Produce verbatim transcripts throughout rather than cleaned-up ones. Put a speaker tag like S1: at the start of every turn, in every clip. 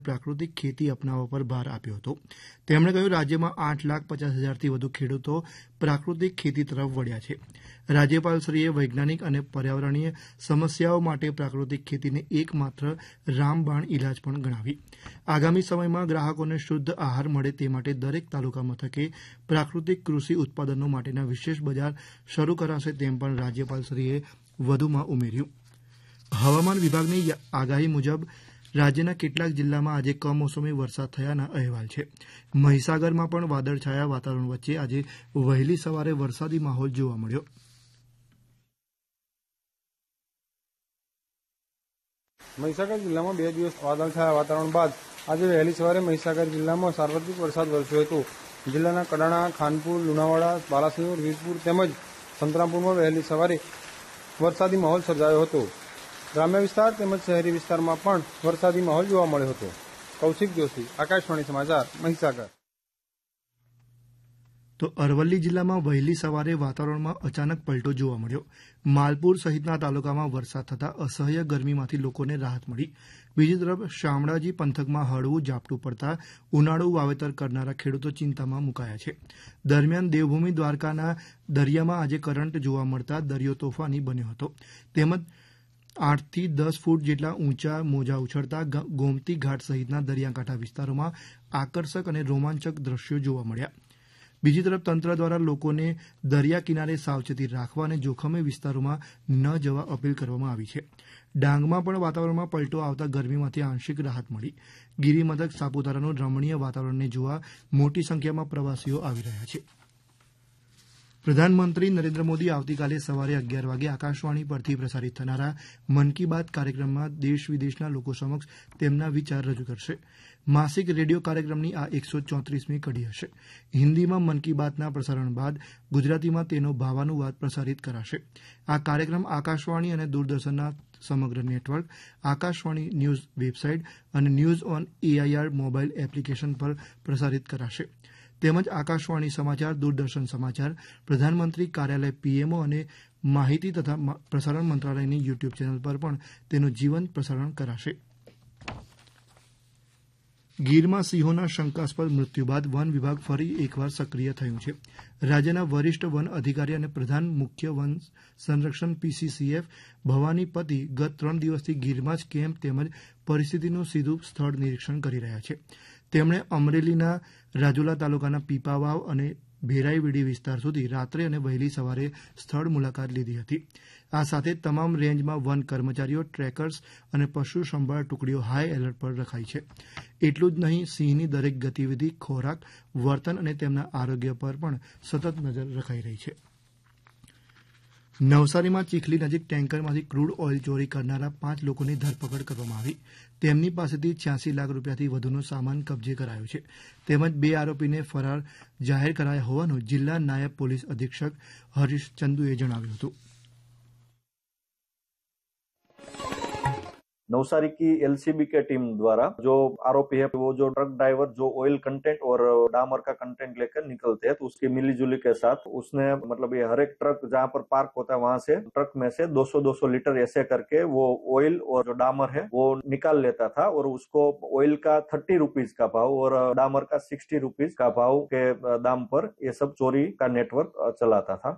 S1: પ્રાકૃતિક ખેતી અપનાવવા પર ભાર આપ્યો હતો. તેમણે કહ્યું, રાજ્યમાં આઠ લાખ પચાસ હજારથી વધુ ખેડૂતો પ્રાકૃતિક ખેતી તરફ વળ્યા છે. રાજ્યપાલશ્રીએ વૈજ્ઞાનિક અને પર્યાવરણીય સમસ્યાઓ માટે પ્રાકૃતિક ખેતીને એકમાત્ર રામબાણ ઇલાજ પણ ગણાવી. આગામી સમયમાં ગ્રાહકોને શુદ્ધ આહાર મળે તે માટે દરેક તાલુકા મથકે પ્રાકૃતિક કૃષિ ઉત્પાદનો માટેના વિશેષ બજાર શરૂ કરાશે તેમ પણ રાજ્યપાલશ્રીએ વધુમાં ઉમેર્યું. હવામાન વિભાગની આગાહી મુજબ રાજ્યના કેટલાક જિલ્લામાં આજે કમોસમી વરસાદ થયાના અહેવાલ છે. મહીસાગરમાં પણ વાદળછાયા વાતાવરણ વચ્ચે આજે વહેલી સવારે વરસાદી માહોલ જોવા મળ્યો.
S2: મહીસાગર જિલ્લામાં બે દિવસ વાદળછાયા વાતાવરણ બાદ આજે વહેલી સવારે મહીસાગર જિલ્લામાં સાર્વત્રિક વરસાદ વરસ્યો હતો. જિલ્લાના કડાણા, ખાનપુર, લુણાવાડા, બાલાસિનોર, વીરપુર તેમજ સંતરામપુરમાં વહેલી સવારે વરસાદી માહોલ સર્જાયો હતો. ગ્રામ્ય વિસ્તાર તેમજ શહેરી વિસ્તારમાં પણ વરસાદી માહોલ જોવા મળ્યો હતો. કૌશિક જોશી, આકાશવાણી સમાચાર, મહીસાગર.
S1: તો અરવલ્લી જિલ્લામાં વહેલી સવારે વાતાવરણમાં અચાનક પલટો જોવા મળ્યો. માલપુર સહિતના તાલુકામાં વરસાદ થતાં અસહ્ય ગરમીમાંથી લોકોને રાહત મળી. બીજી તરફ શામળાજી પંથકમાં હળવું ઝાપટું પડતા ઉનાળુ વાવેતર કરનારા ખેડૂતો ચિંતામાં મુકાયા છે. દરમિયાન દેવભૂમિ દ્વારકાના દરિયામાં આજે કરંટ જોવા મળતા દરિયો તોફાની બન્યો હતો. તેમજ આઠથી દસ ફૂટ જેટલા ઊંચા મોજા ઉછળતા ગોમતી ઘાટ સહિતના દરિયાકાંઠા વિસ્તારોમાં આકર્ષક અને રોમાંચક દ્રશ્યો જોવા મળ્યા. બીજી તરફ તંત્ર દ્વારા લોકોને દરિયા કિનારે સાવચેતી રાખવા અને જોખમી વિસ્તારોમાં ન જવા અપીલ કરવામાં આવી છે. ડાંગમાં પણ વાતાવરણમાં પલટો આવતા ગરમીમાંથી આંશિક રાહત મળી. ગિરિમથક સાપુતારાનું રમણીય વાતાવરણને જોવા મોટી સંખ્યામાં પ્રવાસીઓ આવી રહ્યા છે. પ્રધાનમંત્રી નરેન્દ્ર મોદી આવતીકાલે સવારે અગિયાર વાગે આકાશવાણી પરથી પ્રસારિત થનારા મન કી બાત કાર્યક્રમમાં દેશ વિદેશના લોકો સમક્ષ તેમના વિચાર રજૂ કરશે. માસિક રેડિયો કાર્યક્રમની આ એકસો ચોત્રીસમી કડી હશે. હિન્દીમાં મન કી બાતના પ્રસારણ બાદ ગુજરાતીમાં તેનો ભાવાનુવાદ પ્રસારિત કરાશે. આ કાર્યક્રમ આકાશવાણી અને દૂરદર્શનના સમગ્ર નેટવર્ક, આકાશવાણી ન્યૂઝ વેબસાઇટ અને news on AIR mobile application પર પ્રસારિત કરાશે. તેમજ આકાશવાણી સમાચાર, દૂરદર્શન સમાચાર, પ્રધાનમંત્રી કાર્યાલય પીએમઓ અને માહિતી તથા પ્રસારણ મંત્રાલયની યુટ્યુબ ચેનલ પર પણ તેનું જીવંત પ્રસારણ કરાશે. ગીરમાં સિંહોના શંકાસ્પદ મૃત્યુ બાદ વન વિભાગ ફરી એકવાર સક્રિય થયું છે. રાજ્યના વરિષ્ઠ વન અધિકારી અને પ્રધાન મુખ્ય વન સંરક્ષણ પીસીસીએફ ભવાની પતિ ગત ત્રણ દિવસથી ગીરમાં જ કેમ્પ તેમજ પરિસ્થિતિનું સીધું સ્થળ નિરીક્ષણ કરી રહ્યા છે. તેમણે અમરેલીના રાજુલા તાલુકાના પીપાવાવ અને ભેરાઈવીડી વિસ્તાર સુધી રાત્રે અને વહેલી સવારે સ્થળ મુલાકાત લીધી હતી. આ સાથે તમામ રેન્જમાં વન કર્મચારીઓ, ટ્રેકર્સ અને પશુ સંભાળ ટુકડીઓ હાઈ એલર્ટ પર રખાઈ છે. એટલું જ નહીં, સિંહની દરેક ગતિવિધિ, ખોરાક, વર્તન અને તેમના આરોગ્ય પર પણ સતત નજર રખાઈ રહી છે. નવસારીમાં ચીખલી નજીક ટેન્કરમાંથી ક્રૂડ ઓઇલ ચોરી કરનારા પાંચ લોકોની ધરપકડ કરવામાં આવી. તેમની પાસેથી છ્યાસી લાખ રૂપિયાથી વધુનો સામાન કબજે કરાયો છે. તેમજ બે આરોપીને ફરાર જાહેર કરાયા હોવાનું જિલ્લા નાયબ પોલીસ અધિક્ષક હરીશ ચંદુએ જણાવ્યું હતું.
S3: नवसारी की एलसीबी के टीम द्वारा जो आरोपी है वो जो ट्रक ड्राइवर जो ऑयल कंटेंट और डामर का कंटेंट लेकर निकलते हैं तो उसकी मिली जुली के साथ उसने मतलब ये हर एक ट्रक जहाँ पर पार्क होता है वहां से ट्रक में से दो सौ दो सौ लीटर ऐसे करके वो ऑयल और जो डामर है वो निकाल लेता था और उसको ऑयल का थर्टी रुपीज का भाव और डामर का सिक्सटी रुपीज का भाव के दाम पर ये सब चोरी का नेटवर्क चलाता था.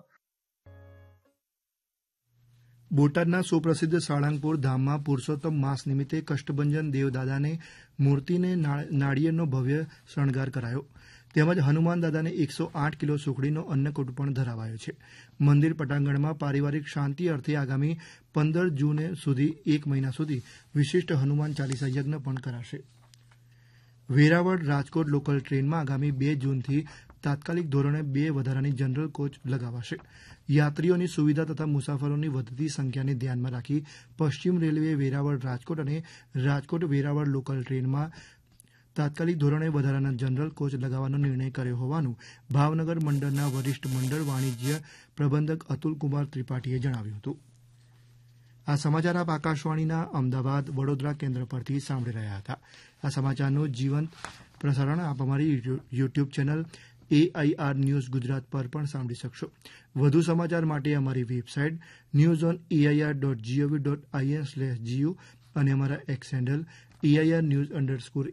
S1: બોટાદના સુપ્રસિદ્ધ સાળંગપુર ધામમાં પુરુષોત્તમ માસ નિમિત્તે કષ્ટભંજન દેવદાદાને મૂર્તિને નાળિયેરનો ભવ્ય શણગાર કરાયો. તેમજ હનુમાન દાદાને એકસો આઠ કિલો સુખડીનો અન્નકૂટ પણ ધરાવાયો છે. મંદિર પટાંગણમાં પારિવારિક શાંતિ અર્થે આગામી પંદર જૂન સુધી એક મહિના સુધી વિશિષ્ટ હનુમાન ચાલીસા યજ્ઞ પણ કરાશે. વેરાવળ રાજકોટ લોકલ ટ્રેનમાં આગામી બે જૂનથી તાત્કાલિક ધોરણે બે વધારાની જનરલ કોચ લગાવાશે. યાત્રીઓની સુવિધા તથા મુસાફરોની વધતી સંખ્યાને ધ્યાનમાં રાખી પશ્ચિમ રેલવે વેરાવળ રાજકોટ અને રાજકોટ વેરાવળ લોકલ ટ્રેનમાં તાત્કાલિક ધોરણે વધારાના જનરલ કોચ લગાવવાનો નિર્ણય કર્યો હોવાનું ભાવનગર મંડળના વરિષ્ઠ મંડળ વાણિજ્ય પ્રબંધક અતુલકુમાર ત્રિપાઠીએ જણાવ્યું હતું. આ સમાચાર આપ આકાશવાણીના અમદાવાદ, વડોદરા કેન્દ્ર પરથી સાંભળી રહ્યા હતા. આ સમાચારનું જીવંત પ્રસારણ આપ અમારી YouTube channel AIR news Gujarat પર પણ સાંભળી શકશો. વધુ સમાચાર માટે અમારી website news on AIR dot GOV dot IN slash GU અને અમારા x handle AIR news underscore